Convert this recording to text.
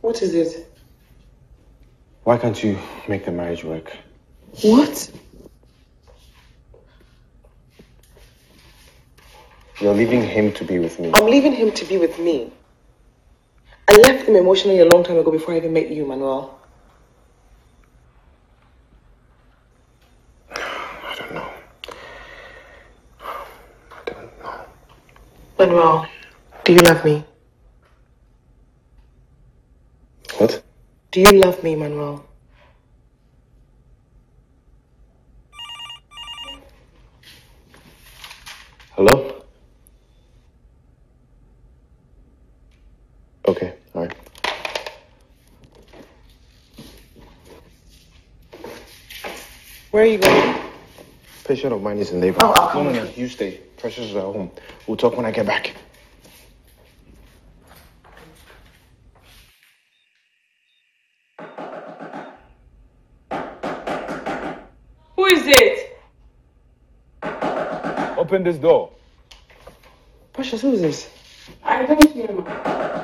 What is it? Why can't you make the marriage work? What? You're leaving him to be with me. I'm leaving him to be with me. I left him emotionally a long time ago before I even met you, Manuel. I don't know. Manuel, do you love me? What? Do you love me, Manuel? Hello? Okay, all right. Where are you going? Patient of mine is in labor. Oh, I'll come No, with you. you stay. Precious is at home. We'll talk when I get back. Who is it? Open this door. Precious, who is this? I don't hear, ma.